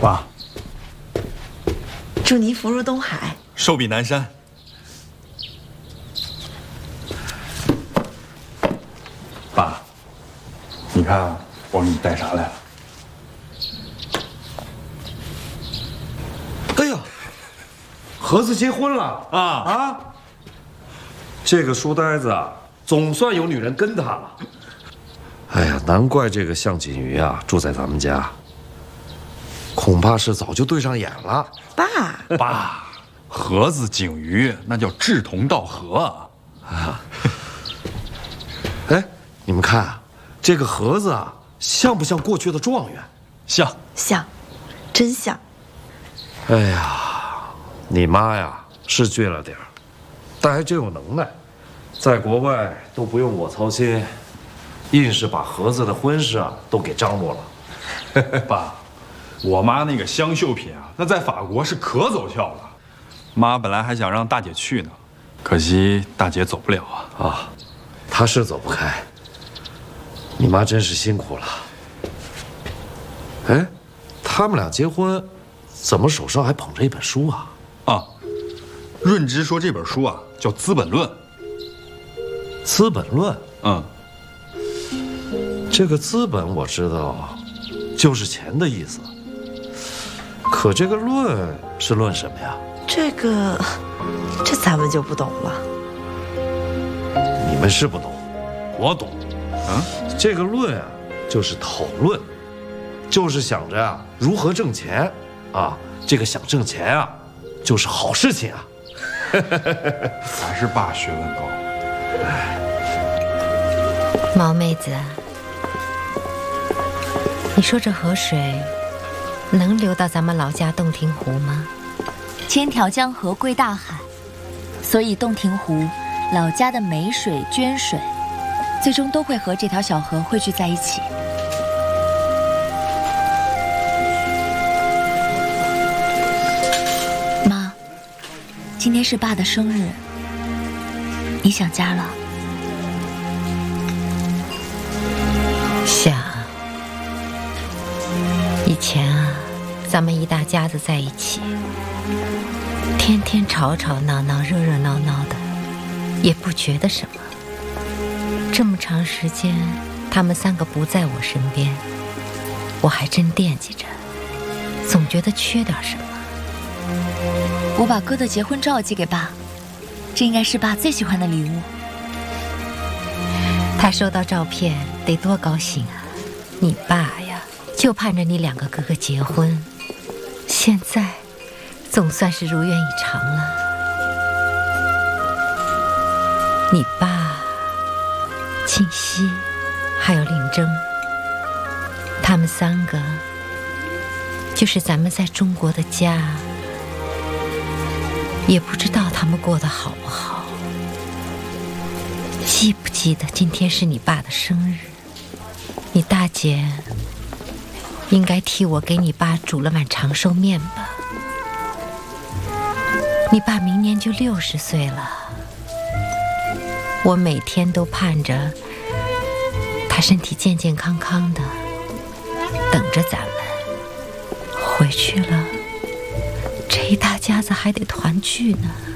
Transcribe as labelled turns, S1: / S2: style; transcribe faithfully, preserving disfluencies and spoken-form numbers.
S1: 爸，
S2: 祝您福如东海，
S1: 寿比南山。爸，你看我给你带啥来了？
S3: 哎呀，盒子结婚了啊啊！这个书呆子啊，总算有女人跟他了。哎呀，难怪这个向锦瑜啊住在咱们家，恐怕是早就对上眼了。
S2: 爸，
S1: 爸，盒子景瑜那叫志同道合啊！
S3: 哎，你们看啊，这个盒子啊，像不像过去的状元？
S1: 像，
S2: 像，真像。
S3: 哎呀，你妈呀是倔了点儿，但还真有能耐，在国外都不用我操心，硬是把盒子的婚事啊都给张罗了。
S1: 爸，我妈那个香绣品啊，那在法国是可走俏了。妈本来还想让大姐去呢，可惜大姐走不了啊。
S3: 啊，她是走不开。你妈真是辛苦了。哎，他们俩结婚，怎么手上还捧着一本书啊？
S1: 啊，润之说这本书啊叫《资本论》。
S3: 资本论，
S1: 嗯，
S3: 这个资本我知道，就是钱的意思。可这个论是论什么呀？
S2: 这个，这咱们就不懂了。
S3: 你们是不懂，我懂。
S1: 啊，
S3: 这个论啊，就是讨论，就是想着啊如何挣钱啊。这个想挣钱啊，就是好事情啊。
S1: 还是爸学问高。
S4: 毛妹子，你说这河水能流到咱们老家洞庭湖吗？
S5: 千条江河归大海，所以洞庭湖、老家的美水、涓水，最终都会和这条小河汇聚在一起。妈，今天是爸的生日，你想家了？
S4: 想。以前啊，咱们一大家子在一起，天天吵吵闹闹、热热闹闹的，也不觉得什么。这么长时间，他们三个不在我身边，我还真惦记着，总觉得缺点什么。
S5: 我把哥的结婚照寄给爸，这应该是爸最喜欢的礼物。
S4: 他收到照片得多高兴啊！你爸呀，就盼着你两个哥哥结婚，现在总算是如愿以偿了。你爸、庆熙还有令征，他们三个就是咱们在中国的家，也不知道他们过得好不好。记不记得今天是你爸的生日？你大姐应该替我给你爸煮了碗长寿面吧。你爸明年就六十岁了，我每天都盼着他身体健健康康的，等着咱们回去了，这一大家子还得团聚呢。